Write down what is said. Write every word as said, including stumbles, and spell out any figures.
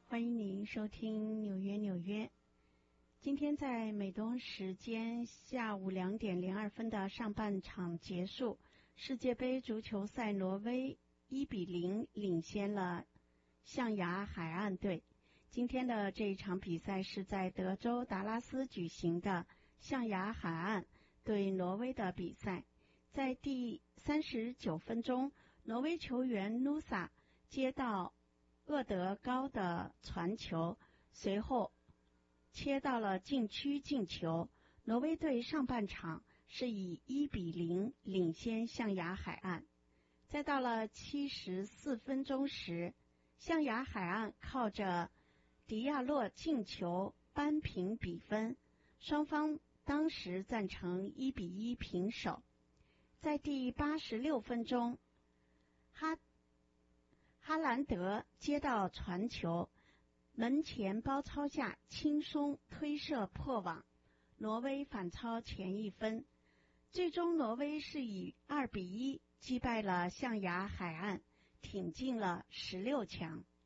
欢迎您收听纽约纽约。今天在美东时间下午两点零二分的上半场结束，世界杯足球赛挪威一比零领先了象牙海岸队。今天的这一场比赛是在德州达拉斯举行的象牙海岸对挪威的比赛。在第三十九分钟，挪威球员努萨接到厄德高的传球，随后切到了禁区进球。挪威队上半场是以一比零领先象牙海岸。再到了七十四分钟时，象牙海岸靠着迪亚洛进球扳平比分，双方当时暂成一比一平手。在第八十六分钟，哈哈兰德接到传球，门前包抄下轻松推射破网，挪威反超前一分。最终挪威是以二比一击败了象牙海岸，挺进了十六强。